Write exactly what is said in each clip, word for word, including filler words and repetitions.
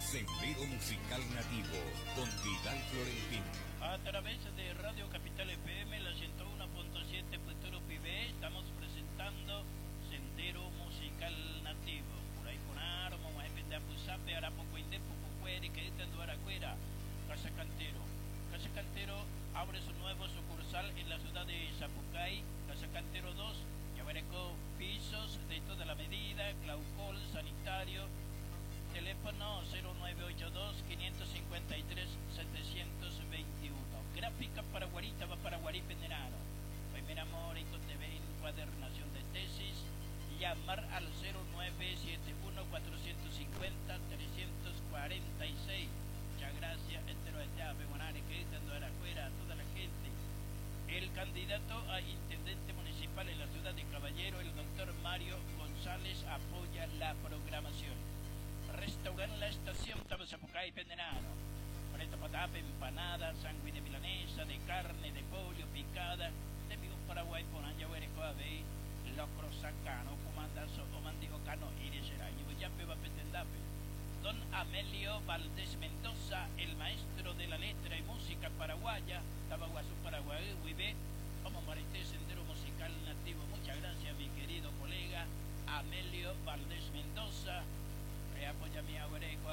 Sendero Musical Nativo con Vidal Florentín. A través de Radio Capital F M, la ciento uno punto siete Futuro P B, estamos presentando Sendero Musical Nativo. Por ahí por armo, más de Apuzape, Arapoco Indepo, Pupuere, que está en Duaracuera, Casa Cantero. Casa Cantero abre su nuevo sucursal en la ciudad de Zapucay, Casa Cantero dos, Yabarecó, pisos de toda la medida, claucol, sanitario, teléfono cero nueve ocho dos, cinco cinco tres, siete dos uno. Gráfica para Guarita, va para Guaripenderano. Primer amor y con T V encuadernación de tesis. Llamar al cero nueve siete uno, cuatro cinco cero, tres cuatro seis. Muchas gracias, entero de llave, Guanare, que están afuera, a toda la gente. El candidato a intendente municipal en la ciudad de Caballero, el doctor Mario González, apoya la programación. Restaurante La Estación, Tabazapucay, Pendenano. Preto patapa, empanada, sangre de milanesa, de carne, de pollo, picada, de vivo Paraguay, Ponanya, Huerecoabe, locro sacano, comandazo, o mandigo cano, y de seraño, yape, va petendape. Don Amelio Valdés Mendoza, el maestro de la letra y música paraguaya, Tabaguazú, Paraguay, Huibe, como Marité, Sendero Musical Nativo. Muchas gracias, mi querido colega Amelio Valdés Mendoza. Apoya mi abuelo,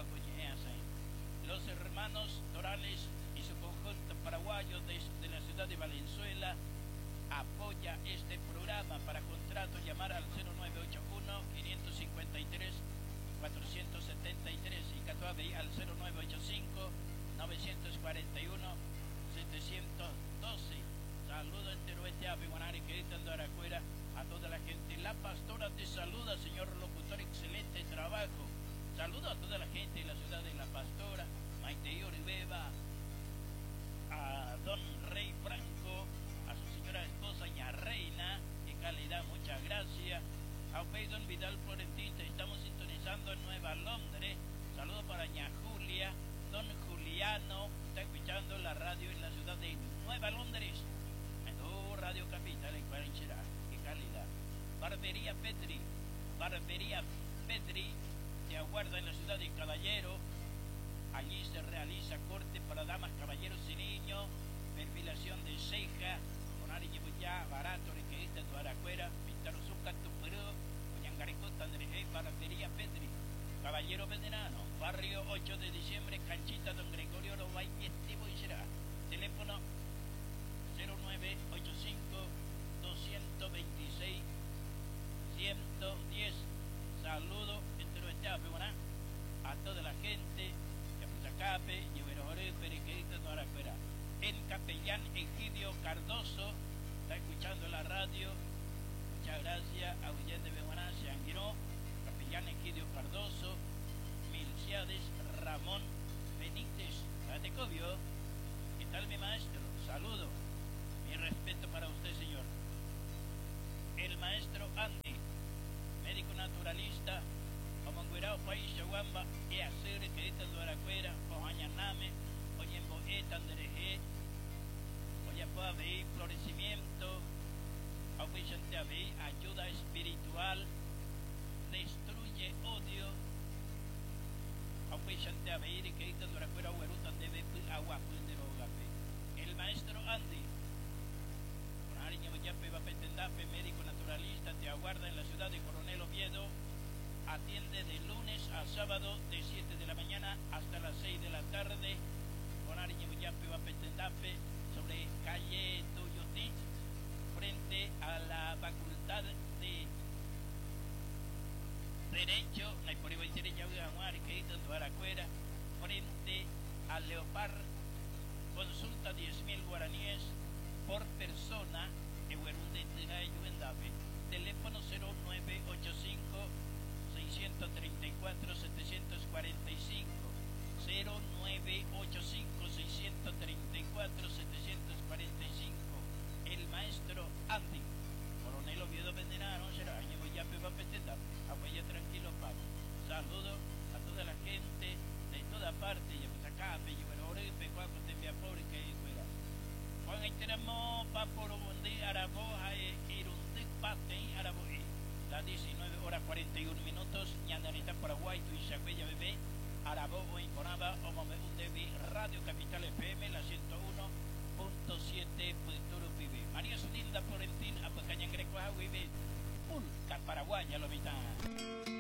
los hermanos Torales y su conjunto paraguayo desde la ciudad de Valenzuela apoya este programa. Para contrato llamar al cero nueve ocho uno, cinco cinco tres, cuatro siete tres y Catuabe al cero nueve ocho cinco, nueve cuatro uno, siete uno dos. Saludo entero este ave Guanare que está en Aracuera a toda la gente. La pastora te saluda, señor locutor, excelente trabajo. Saludo a toda la gente de la ciudad de La Pastora, Maite Oribeba, a don Rey Franco, a su señora esposa Ña Reina, qué calidad, muchas gracias. A usted, don Vidal Florentín, te estamos sintonizando en Nueva Londres. Saludo para Ña Julia, don Juliano, está escuchando la radio en la ciudad de Nueva Londres. Oh, Radio Capital en Cuarencherá, qué calidad. Barbería Petri, Barbería Petri, te aguarda en la ciudad de Caballero. Allí se realiza corte para damas, caballeros y niños, perfilación de ceja, con ariñebuya, barato, requerista, tu aracuera, pintaron su canto perú, Oñangarecota, André, Barbería Petri, Caballero Venderano, barrio ocho de diciembre, Canchita, don Gregorio Robay, Estivo y será. Teléfono cero nueve ocho cinco, dos dos seis, uno uno cero. Saludo entero de Chape, a toda la gente de Apuzacape, Ñuverojore, Periquerita, no Aracuera. El capellán Egidio Cardoso está escuchando la radio. Muchas gracias a Ullén de Beguaná, Seanguiró, capellán Egidio Cardoso, Milciades Ramón Benítez, Atecobio. ¿Qué tal, mi maestro? Saludo. Mi respeto para usted, señor. El maestro Andy, médico naturalista, Omanguirao, País, Chaguamba, y hacer que esta Duaracuera, Ojañaname, Oyembo, Etandereje, Oyapua, Veí, florecimiento, Aupillante, Veí, ayuda espiritual, destruye odio, Aupillante, Veí, que esta Duaracuera, Huerutan, debe agua, el maestro Andy, médico naturalista, te aguarda en la ciudad de Coronel Oviedo. Atiende de lunes a sábado de siete de la mañana hasta las seis de la tarde. Con Ariñebuyape va Petendape sobre calle Tuyotí, frente a la Facultad de Derecho, frente al Leopard. Consulta diez mil guaraníes.